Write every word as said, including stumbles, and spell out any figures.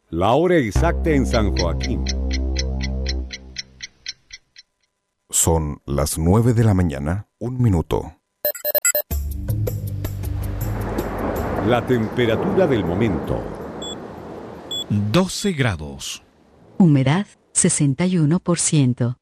La hora exacta en San Joaquín. Son las nueve de la mañana, un minuto. La temperatura del momento. doce grados. Humedad, sesenta y uno por ciento.